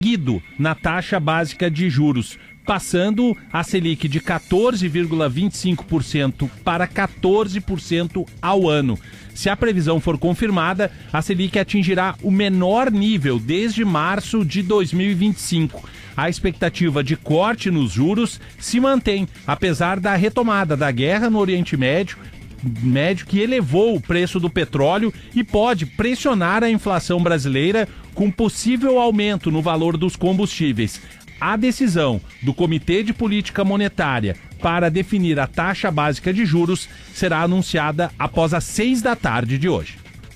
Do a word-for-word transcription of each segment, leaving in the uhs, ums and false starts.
seguido na taxa básica de juros, passando a Selic de quatorze vírgula vinte e cinco por cento para quatorze por cento ao ano. Se a previsão for confirmada, a Selic atingirá o menor nível desde março de dois mil e vinte e cinco. A expectativa de corte nos juros se mantém, apesar da retomada da guerra no Oriente Médio, médio que elevou o preço do petróleo e pode pressionar a inflação brasileira com possível aumento no valor dos combustíveis. A decisão do Comitê de Política Monetária para definir a taxa básica de juros será anunciada após as seis da tarde de hoje.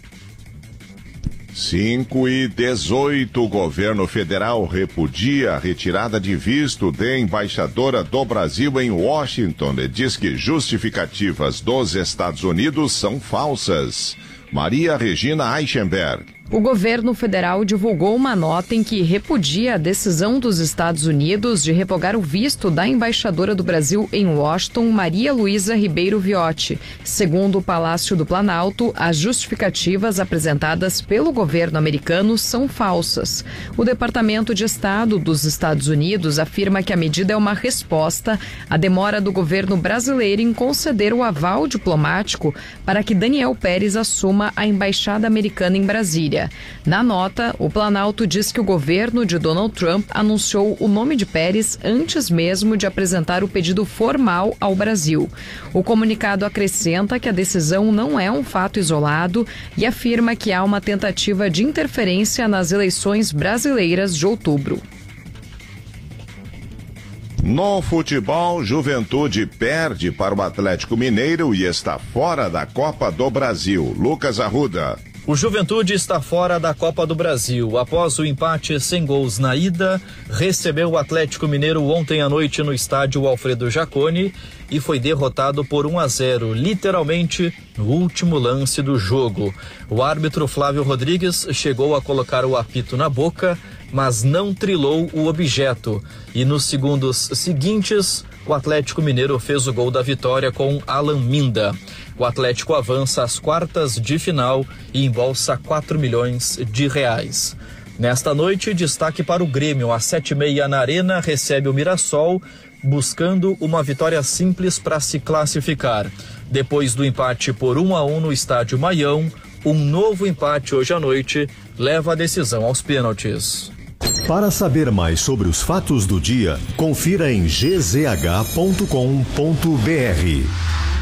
cinco e dezoito, o governo federal repudia a retirada de visto da embaixadora do Brasil em Washington e diz que justificativas dos Estados Unidos são falsas. Maria Regina Eichenberg. O governo federal divulgou uma nota em que repudia a decisão dos Estados Unidos de revogar o visto da embaixadora do Brasil em Washington, Maria Luísa Ribeiro Viotti. Segundo o Palácio do Planalto, as justificativas apresentadas pelo governo americano são falsas. O Departamento de Estado dos Estados Unidos afirma que a medida é uma resposta à demora do governo brasileiro em conceder o aval diplomático para que Daniel Pérez assuma a embaixada americana em Brasília. Na nota, o Planalto diz que o governo de Donald Trump anunciou o nome de Pérez antes mesmo de apresentar o pedido formal ao Brasil. O comunicado acrescenta que a decisão não é um fato isolado e afirma que há uma tentativa de interferência nas eleições brasileiras de outubro. No futebol, Juventude perde para o Atlético Mineiro e está fora da Copa do Brasil. Lucas Arruda. O Juventude está fora da Copa do Brasil. Após o empate sem gols na ida, recebeu o Atlético Mineiro ontem à noite no estádio Alfredo Jaconi e foi derrotado por um a zero, literalmente no último lance do jogo. O árbitro Flávio Rodrigues chegou a colocar o apito na boca, mas não trilou o objeto. E nos segundos seguintes, o Atlético Mineiro fez o gol da vitória com Alan Minda. O Atlético avança às quartas de final e embolsa quatro milhões de reais. Nesta noite, destaque para o Grêmio. Às sete e meia na Arena, recebe o Mirassol, buscando uma vitória simples para se classificar. Depois do empate por um a um no estádio Maião, um novo empate hoje à noite leva a decisão aos pênaltis. Para saber mais sobre os fatos do dia, confira em g z h ponto com ponto b r.